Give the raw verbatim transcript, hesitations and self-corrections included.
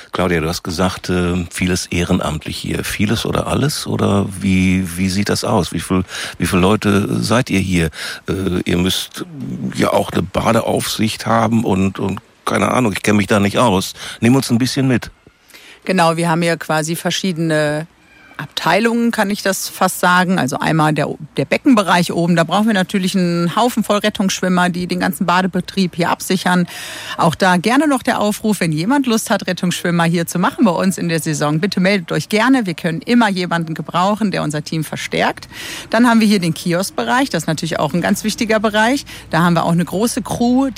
Claudia, du hast gesagt, vieles ehrenamtlich hier. Vieles oder alles? Oder wie, wie sieht das aus? Wie viel, wie viele Leute seid ihr hier? Ihr müsst ja auch eine Badeaufsicht haben und, und keine Ahnung, ich kenne mich da nicht aus. Nimm uns ein bisschen mit. Genau, wir haben ja quasi verschiedene Abteilungen, kann ich das fast sagen. Also einmal der, der Beckenbereich oben, da brauchen wir natürlich einen Haufen voll Rettungsschwimmer, die den ganzen Badebetrieb hier absichern. Auch da gerne noch der Aufruf, wenn jemand Lust hat, Rettungsschwimmer hier zu machen bei uns in der Saison, bitte meldet euch gerne. Wir können immer jemanden gebrauchen, der unser Team verstärkt. Dann haben wir hier den Kioskbereich, das ist natürlich auch ein ganz wichtiger Bereich. Da haben wir auch eine große Crew,